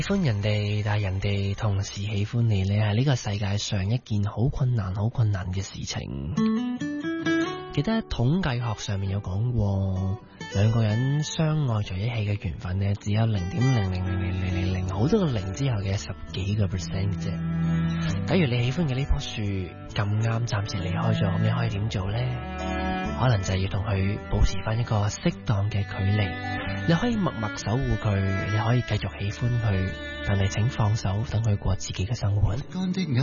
喜歡人哋，但係人哋同時喜歡你呢，係呢個世界上一件好困難嘅事情。記得統計學上面有講過，兩個人相愛在一起嘅緣分呢，只有0.00000好多個零之後嘅10幾個%啫。假如你喜歡嘅呢棵樹咁啱暫時離開咗，咁你可以點做呢？可能就係要同佢保持翻一個適當嘅距離。你可以默默守護佢，你可以繼續喜歡佢，但係請放手，等佢過自己嘅生活。